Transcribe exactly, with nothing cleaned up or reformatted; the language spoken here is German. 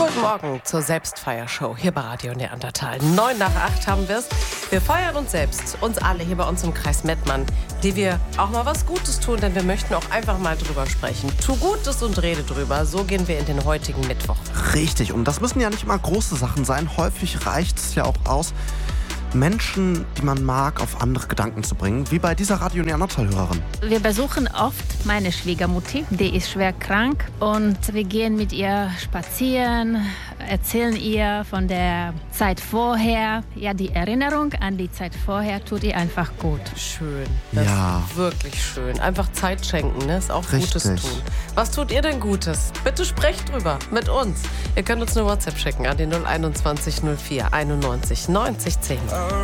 Guten Morgen zur Selbstfeiershow hier bei Radio Neandertal. Neun nach acht haben wir es. Wir feiern uns selbst, uns alle hier bei uns im Kreis Mettmann, die wir auch mal was Gutes tun, denn wir möchten auch einfach mal drüber sprechen. Tu Gutes und rede drüber. So gehen wir in den heutigen Mittwoch. Richtig, und das müssen ja nicht immer große Sachen sein. Häufig reicht es ja auch aus, Menschen, die man mag, auf andere Gedanken zu bringen, wie bei dieser Radio Neandertal-Hörerin. Wir besuchen oft meine Schwiegermutti, die ist schwer krank und wir gehen mit ihr spazieren, erzählen ihr von der Zeit vorher. Ja, die Erinnerung an die Zeit vorher tut ihr einfach gut. Schön, das Ja. ist wirklich schön. Einfach Zeit schenken, ne? Ist auch Richtig. Gutes tun. Was tut ihr denn Gutes? Bitte sprecht drüber mit uns. Ihr könnt uns eine WhatsApp schicken an die null einundzwanzig null vier einundneunzig neunzig zehn.